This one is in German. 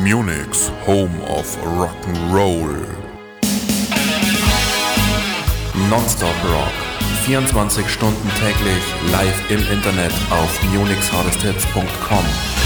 Munich's Home of Rock'n'Roll. Nonstop Rock. 24 Stunden täglich live im Internet auf munichshardesthits.com.